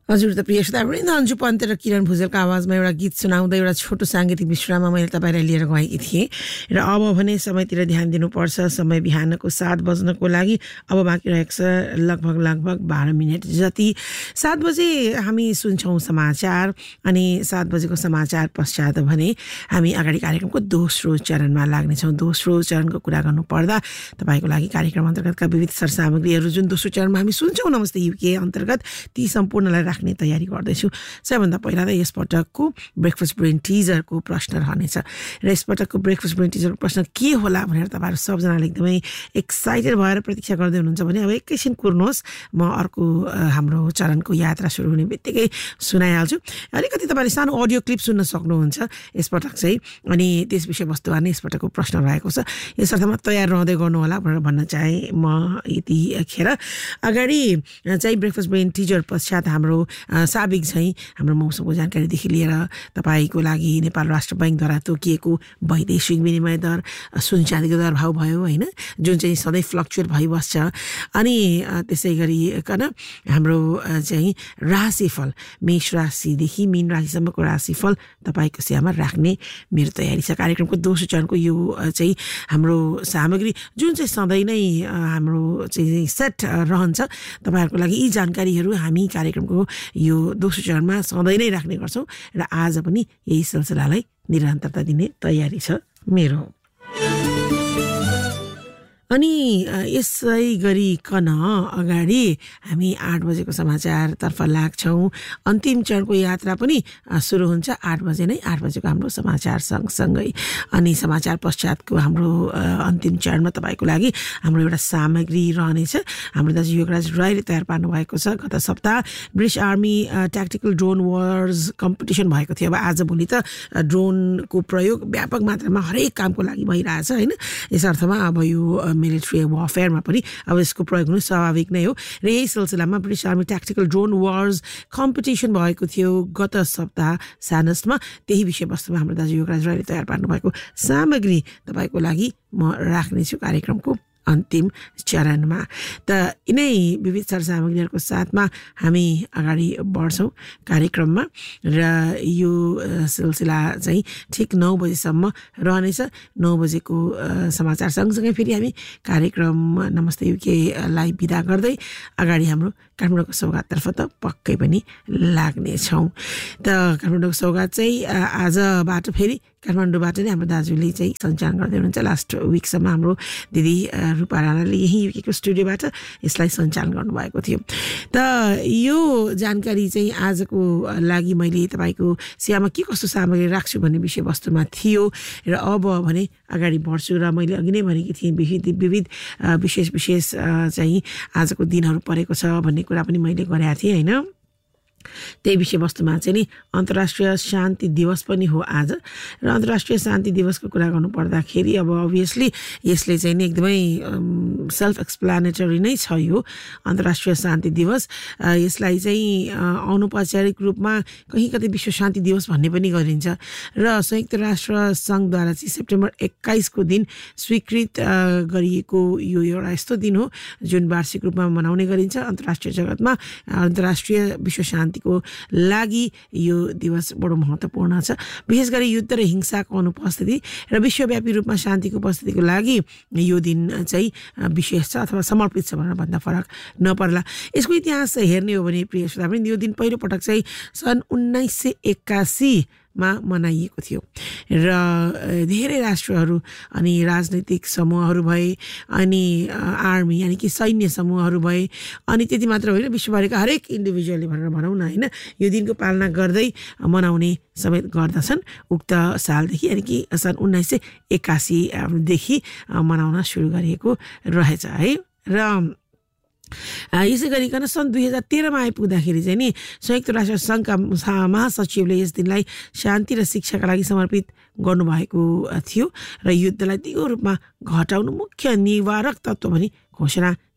हजुर त प्रिय श्रोतावृन्द, अन्जु पन्त र किरण भुजेलको आवाजमा एउटा गीत सुनाउँदै एउटा छोटो साङ्गीतिक विश्राममा मैले तपाईँलाई लिएर गएकी थिएँ र अब भने समयतिर ध्यान दिनुपर्छ। समय बिहानको 7 बज्नको लागि अब बाँकी रहेको छ लगभग 12 मिनट जति। 7 बजे हामी सुन्छौँ समाचार अनि 7 बजेको समाचार पश्चात भने हामी अगाडि कार्यक्रमको दोस्रो चरणमा लाग्नेछौँ। दोस्रो चरणको कुरा गर्नुपर्दा तपाईँको लागि कार्यक्रम अन्तर्गतका विविध सरसामग्रीहरू जुन दोस्रो चरणमा हामी सुन्छौँ नमस्ते युके अन्तर्गत ती सम्पूर्णलाई राख्ने तयारी गर्दैछु। सबैभन्दा पहिला त यसपटकको ब्रेकफास्ट ब्रेन टिजरको प्रश्न रहनेछ र यसपटकको ब्रेकफास्ट ब्रेन टिजरको प्रश्न के होला भनेर तपाईँहरू सबजनाले एकदमै एक्साइटेड भएर प्रतीक्षा गर्दै हुनुहुन्छ भने अब एकैछिन कुर्नुहोस्, म अर्को हाम्रो चरणको यात्रा सुरु हुने बित्तिकै सुनाइहाल्छु। अलिकति तपाईँले सानो अडियो क्लिप सुन्न सक्नुहुन्छ यसपटक चाहिँ, अनि त्यस विषयवस्तुमा नै यसपटकको प्रश्न रहेको छ। यस अर्थमा तयार रहँदै गर्नुहोला भनेर भन्न चाहे म। यतिखेर अगाडि चाहिँ ब्रेकफास्ट ब्रेन टिजर पश्चात हाम्रो साबिक चाहिँ हाम्रो मौसमको जानकारीदेखि लिएर तपाईँको लागि नेपाल राष्ट्र बैंकद्वारा तोकिएको वैदेशिक विनिमय दर, सुन चाँदीको दर भाउ भयो होइन, जुन चाहिँ सधैँ फ्लक्चुएट भइबस्छ। अनि त्यसै गरिकन हाम्रो चाहिँ राशिफल, मेष राशिदेखि मीन राशिसम्मको राशिफल तपाईँको सेवामा राख्ने मेरो तयारी छ। कार्यक्रमको दोस्रो चरणको यो चाहिँ हाम्रो सामग्री जुन चाहिँ सधैँ नै हाम्रो चाहिँ सेट रहन्छ तपाईँहरूको लागि यी जानकारीहरू हामी कार्यक्रमको यो दोस्रो चरणमा सधैँ नै राख्ने गर्छौँ र आज पनि यही सिलसिलालाई निरन्तरता दिने तयारी छ मेरो। अनि यसै गरिकन अगाडि हामी 8 बजेको समाचारतर्फ लाग्छौँ। अन्तिम चरणको यात्रा पनि सुरु हुन्छ 8 बजे नै, 8 बजेको हाम्रो समाचार सँगसँगै। अनि समाचार पश्चातको हाम्रो अन्तिम चरणमा तपाईँको लागि हाम्रो एउटा सामग्री रहनेछ। हाम्रो दाजु योगराज राईले तयार पार्नु भएको छ। गत सप्ताह British army tactical drone wars competition भएको थियो। अब आजभोलि त ड्रोनको प्रयोग व्यापक मात्रामा हरेक कामको लागि भइरहेछ होइन। यस अर्थमा अब यो मिलिट्री वारफेयरमा पनि अब यसको प्रयोग हुनु स्वाभाविक नै हो र यही सिलसिलामा British army tactical drone wars competition भएको थियो गत सप्ताह स्यान्डहर्स्टमा। त्यही विषयवस्तुमा हाम्रो दाजु योगराज राईले तयार पार्नु भएको सामग्री तपाईँको लागि म राख्नेछु कार्यक्रमको अन्तिम चरणमा। त यिनै विविध सरसामग्रीहरूको साथमा हामी अगाडि बढ्छौँ कार्यक्रममा र यो सिलसिला चाहिँ ठिक 9 बजेसम्म रहनेछ। 9 बजेको समाचार सँगसँगै फेरि हामी कार्यक्रम नमस्ते युकेलाई बिदा गर्दै अगाडि हाम्रो काठमाडौँको सौगाततर्फ त पक्कै पनि लाग्नेछौँ। त काठमाडौँको सौगात चाहिँ आजबाट फेरि काठमाडौँबाट नै हाम्रो दाजुले चाहिँ सञ्चालन गर्दै हुनुहुन्छ। लास्ट विकसम्म हाम्रो दिदी रूपा राणाले यही युकेको स्टुडियोबाट यसलाई सञ्चालन गर्नुभएको थियो। त यो जानकारी चाहिँ आजको लागि मैले तपाईँको सेवामा के कस्तो सामग्री राख्छु भन्ने विषयवस्तुमा थियो र अब भने अगाडि बढ्छु। र मैले अघि नै भनेकी थिएँ विविध विशेष चाहिँ आजको दिनहरू परेको छ भन्ने कुरा पनि मैले गरेको थिएँ होइन। त्यही विषयवस्तुमा चाहिँ नि अन्तर्राष्ट्रिय शान्ति दिवस पनि हो आज र अन्तर्राष्ट्रिय शान्ति दिवसको कुरा गर्नु पर्दाखेरि अब अभियसली यसले चाहिँ नि एकदमै सेल्फ एक्सप्लानेटरी नै छ यो अन्तर्राष्ट्रिय शान्ति दिवस। यसलाई चाहिँ अनौपचारिक रूपमा कहीँ कतै विश्व शान्ति दिवस भन्ने पनि गरिन्छ र संयुक्त राष्ट्र सङ्घद्वारा चाहिँ सेप्टेम्बर 21 को दिन स्वीकृत गरिएको यो एउटा यस्तो दिन हो जुन वार्षिक रूपमा मनाउने गरिन्छ अन्तर्राष्ट्रिय जगतमा। अन्तर्राष्ट्रिय विश्व शान्ति को लागि यो दिवस बडो महत्त्वपूर्ण छ। विशेष गरी युद्ध र हिंसाको अनुपस्थिति र विश्वव्यापी रूपमा शान्तिको उपस्थितिको लागि यो दिन चाहिँ विशेष छ अथवा समर्पित छ भनेर भन्दा फरक नपर्ला। यसको इतिहास हेर्ने हो भने प्रिय श्रोतावृन्द यो दिन पहिलो पटक चाहिँ सन् 1981 मा मनाइएको थियो र धेरै राष्ट्रहरू अनि राजनैतिक समूहहरू भए अनि आर्मी यानि कि सैन्य समूहहरू भए अनि त्यति मात्र होइन विश्वभरिका हरेक इन्डिभिजुअलले भनेर भनौँ न होइन यो दिनको पालना गर्दै मनाउने समेत गर्दछन् उक्त सालदेखि यानि कि सन् 1981 देखि मनाउन सुरु गरिएको रहेछ है। र यसै गरिकन सन् 2013 मा आइपुग्दाखेरि चाहिँ नि संयुक्त राष्ट्र सङ्घका महासचिवले यस दिनलाई शान्ति र शिक्षाका लागि समर्पित गर्नुभएको थियो र युद्धलाई दिगो रूपमा घटाउनु मुख्य निवारक तत्त्व भनी घोषणा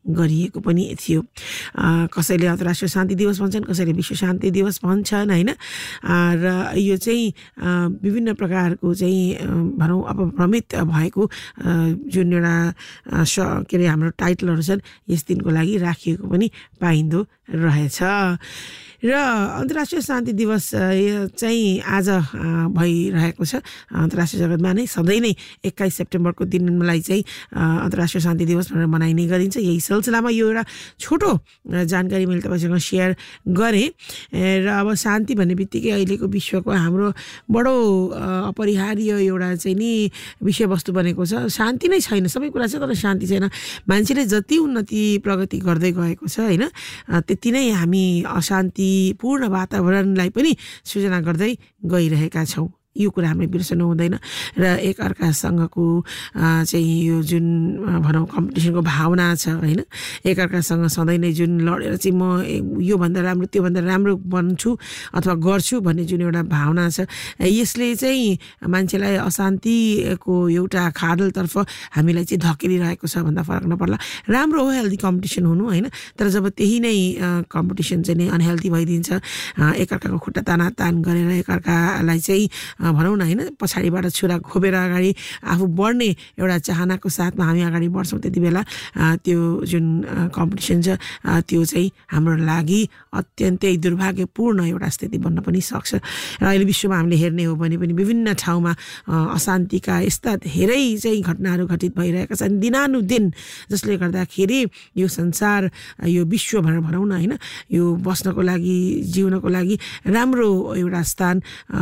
गरिएको पनि थियो। कसैले अन्तर्राष्ट्रिय शान्ति दिवस भन्छन्, कसैले विश्व शान्ति दिवस भन्छन् होइन। र यो चाहिँ विभिन्न प्रकारको चाहिँ भनौँ अपभ्रमित भएको जुन एउटा के अरे हाम्रो टाइटलहरू छन् यस दिनको लागि राखिएको पनि पाइँदो रहेछ। र अन्तर्राष्ट्रिय शान्ति दिवस चाहिँ आज भइरहेको छ अन्तर्राष्ट्रिय जगतमा नै। सधैँ नै 21 सेप्टेम्बरको दिनलाई चाहिँ अन्तर्राष्ट्रिय शान्ति दिवस भनेर मनाइने गरिन्छ। यही सिलसिलामा यो एउटा छोटो जानकारी मैले तपाईँसँग सेयर गरेँ। र अब शान्ति भन्ने बित्तिकै अहिलेको विश्वको हाम्रो बडो अपरिहार्य एउटा चाहिँ नि विषयवस्तु बनेको छ। शान्ति नै छैन, सबै कुरा छ तर शान्ति छैन। मान्छेले जति उन्नति प्रगति गर्दै गएको छ होइन, त्यति नै हामी अशान्तिपूर्ण वातावरणलाई पनि सृजना गर्दै गइरहेका छौँ। यो कुरा हामीले बिर्सनु हुँदैन। र एकअर्कासँगको चाहिँ यो जुन भनौँ कम्पिटिसनको भावना छ होइन, एकअर्कासँग सधैँ नै जुन लडेर चाहिँ म योभन्दा राम्रो त्योभन्दा राम्रो बन्छु अथवा गर्छु भन्ने जुन एउटा भावना छ, यसले चाहिँ मान्छेलाई अशान्तिको एउटा खाडलतर्फ हामीलाई चाहिँ धकेलिरहेको छ भन्दा फरक नपर्ला। राम्रो हो हेल्दी कम्पिटिसन हुनु होइन, तर जब त्यही नै कम्पिटिसन चाहिँ नै अनहेल्दी भइदिन्छ, एकअर्काको खुट्टा तानातान गरेर एकअर्कालाई चाहिँ भनौँ न होइन पछाडिबाट छुरा खोपेर अगाडि आफू बढ्ने एउटा चाहनाको साथमा हामी अगाडि बढ्छौँ, त्यति बेला त्यो जुन कम्पिटिसन छ त्यो चाहिँ हाम्रो लागि अत्यन्तै दुर्भाग्यपूर्ण एउटा स्थिति बन्न पनि सक्छ। र अहिले विश्वमा हामीले हेर्ने हो भने पनि विभिन्न ठाउँमा अशान्तिका यस्ता धेरै चाहिँ घटनाहरू घटित भइरहेका छन् दिनानुदिन, जसले गर्दाखेरि यो संसार यो विश्व भनेर भनौँ न होइन, यो बस्नको लागि जिउनको लागि राम्रो एउटा स्थान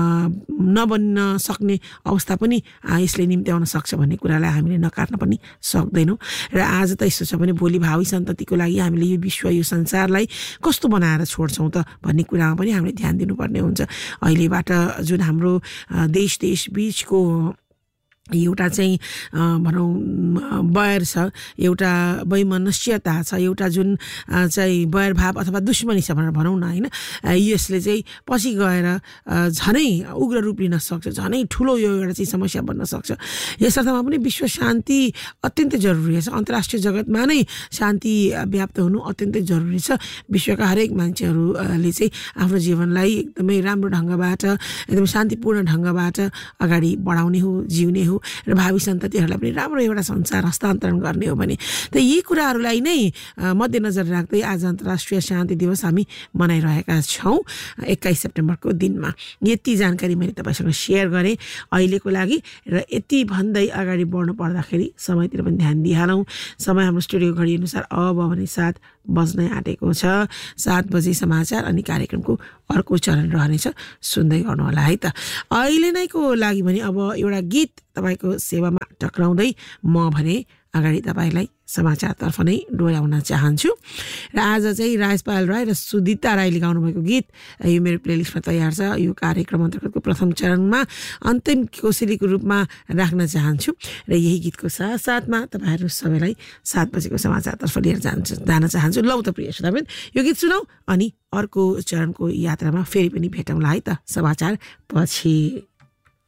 नबन्न सक्ने अवस्था पनि यसले निम्त्याउन सक्छ भन्ने कुरालाई हामीले नकार्न पनि सक्दैनौँ। र आज त यस्तो छ भने भोलि भावी सन्ततिको लागि हामीले यो विश्व यो संसारलाई कस्तो बनाएर छोड्छौँ त भन्ने कुरामा पनि हामीले ध्यान दिनुपर्ने हुन्छ। अहिलेबाट जुन हाम्रो देश बिचको एउटा चाहिँ भनौँ बैर छ, एउटा वैमनस्यता छ, एउटा जुन चाहिँ बैरभाव अथवा दुश्मनी छ भनेर भनौँ न होइन, यसले चाहिँ पछि गएर झनै उग्र रूप लिन सक्छ, झनै ठुलो यो एउटा चाहिँ समस्या बन्न सक्छ। यस अर्थमा पनि विश्व शान्ति अत्यन्तै जरुरी छ। अन्तर्राष्ट्रिय जगतमा नै शान्ति व्याप्त हुनु अत्यन्तै जरुरी छ। विश्वका हरेक मान्छेहरूले चाहिँ आफ्नो जीवनलाई एकदमै राम्रो ढङ्गबाट एकदमै शान्तिपूर्ण ढङ्गबाट अगाडि बढाउने हो, जिउने हो र भावी सन्ततिहरूलाई पनि राम्रो एउटा संसार हस्तान्तरण गर्ने हो भने त यी कुराहरूलाई नै मध्यनजर राख्दै आज अन्तर्राष्ट्रिय शान्ति दिवस हामी मनाइरहेका छौँ 21 सेप्टेम्बरको दिनमा। यति जानकारी मैले तपाईँसँग सेयर गरेँ अहिलेको लागि। र यति भन्दै अगाडि बढ्नु पर्दाखेरि समयतिर पनि ध्यान दिइहालौँ। समय हाम्रो स्टुडियो घडी अनुसार अब भने 7 बज्नै आँटेको छ। 7 बजे समाचार अनि कार्यक्रमको अर्को चरण रहनेछ, सुन्दै गर्नुहोला है त। अहिले नैको लागि भने अब एउटा गीत तपाईँको सेवामा टक्राउँदै म भने अगाडि तपाईँलाई समाचारतर्फ नै डोर्याउन चाहन्छु। र आज चाहिँ राजपाल राई र सुदिता राईले गाउनुभएको गीत यो मेरो प्लेलिस्टमा तयार छ। यो कार्यक्रम अन्तर्गतको प्रथम चरणमा अन्तिम कोसेलीको रूपमा राख्न चाहन्छु। र यही गीतको साथसाथमा तपाईँहरू सबैलाई 7 बजेको समाचारतर्फ लिएर जान चाहन्छु। लौ त प्रिय श्रोताबिन, यो गीत सुनौ अनि अर्को चरणको यात्रामा फेरि पनि भेटौँला है त समाचार पछि।